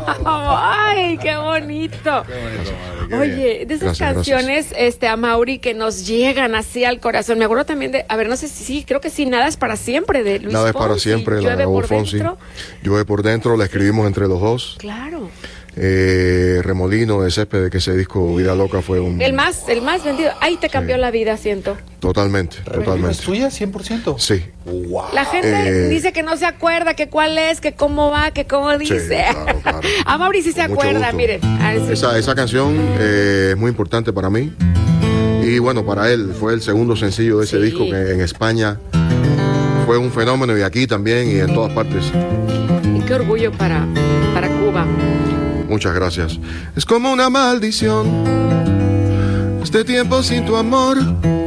¡Ay, qué bonito! Oye, de esas canciones, Amaury, que nos llegan así al corazón. Me acuerdo también de, a ver, no sé si sí, creo que sí, Nada es para siempre, de Luis Nada es para Fonsi. siempre, Llueve la grabó por Fonsi. dentro. Llueve por dentro, la escribimos entre los dos. Claro. Remolino de Césped, que ese disco Vida Loca fue un... El más vendido. Ahí te cambió la vida, siento. Totalmente, totalmente. ¿Es tuya 100%? Sí. Wow. La gente dice que no se acuerda, que cuál es, que cómo va, que cómo dice. Claro, claro. Amaury sí se Con mucho acuerda, gusto. miren. Esa canción es muy importante para mí. Y bueno, para él fue el segundo sencillo de ese disco, que en España fue un fenómeno, y aquí también, y en todas partes. Y qué orgullo para Cuba. Muchas gracias. Es como una maldición este tiempo sin tu amor,